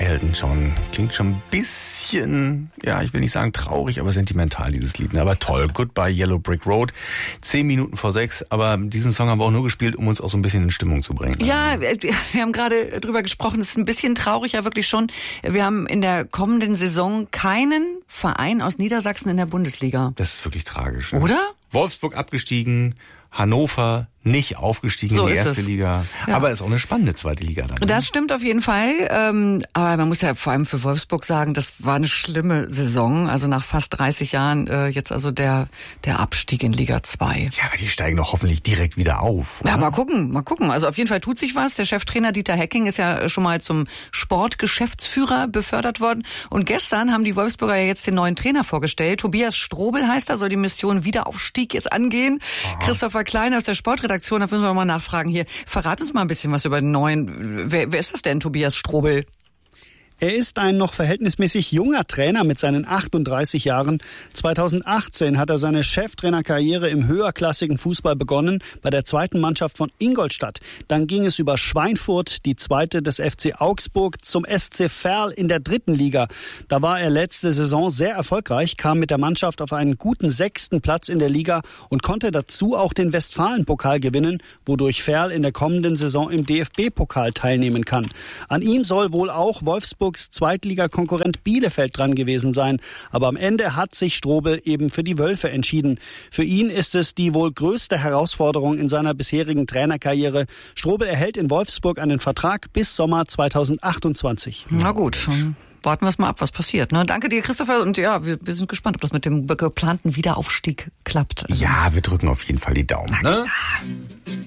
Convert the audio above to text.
Elton John. Klingt schon ein bisschen, ja, ich will nicht sagen traurig, aber sentimental, dieses Lied. Aber toll. Goodbye Yellow Brick Road. 10 Minuten vor 6. Aber diesen Song haben wir auch nur gespielt, um uns auch so ein bisschen in Stimmung zu bringen. Ja, wir haben gerade drüber gesprochen. Es ist ein bisschen traurig, ja wirklich schon. Wir haben in der kommenden Saison keinen Verein aus Niedersachsen in der Bundesliga. Das ist wirklich tragisch. Oder? Wolfsburg abgestiegen, Hannover nicht aufgestiegen in die erste Liga. Ja. Aber ist auch eine spannende zweite Liga dann. Das stimmt auf jeden Fall. Aber man muss ja vor allem für Wolfsburg sagen, das war eine schlimme Saison. Also nach fast 30 Jahren jetzt also der Abstieg in Liga 2. Ja, aber die steigen doch hoffentlich direkt wieder auf. Oder? Ja, mal gucken. Also auf jeden Fall tut sich was. Der Cheftrainer Dieter Hecking ist ja schon mal zum Sportgeschäftsführer befördert worden. Und gestern haben die Wolfsburger ja jetzt den neuen Trainer vorgestellt. Tobias Strobel heißt er, soll die Mission Wiederaufstieg jetzt angehen. Aha. Christopher Klein aus der Sportredaktion, da müssen wir noch mal nachfragen hier. Verrat uns mal ein bisschen was über den neuen. Wer ist das denn, Tobias Strobel? Er ist ein noch verhältnismäßig junger Trainer mit seinen 38 Jahren. 2018 hat er seine Cheftrainerkarriere im höherklassigen Fußball begonnen, bei der zweiten Mannschaft von Ingolstadt. Dann ging es über Schweinfurt, die zweite des FC Augsburg, zum SC Verl in der dritten Liga. Da war er letzte Saison sehr erfolgreich, kam mit der Mannschaft auf einen guten 6. Platz in der Liga und konnte dazu auch den Westfalen-Pokal gewinnen, wodurch Verl in der kommenden Saison im DFB-Pokal teilnehmen kann. An ihm soll wohl auch Wolfsburgs Zweitligakonkurrent Bielefeld dran gewesen sein. Aber am Ende hat sich Strobel eben für die Wölfe entschieden. Für ihn ist es die wohl größte Herausforderung in seiner bisherigen Trainerkarriere. Strobel erhält in Wolfsburg einen Vertrag bis Sommer 2028. Na gut, warten wir es mal ab, was passiert. Ne? Danke dir, Christopher. Und ja, wir sind gespannt, ob das mit dem geplanten Wiederaufstieg klappt. Also, ja, wir drücken auf jeden Fall die Daumen. Na klar.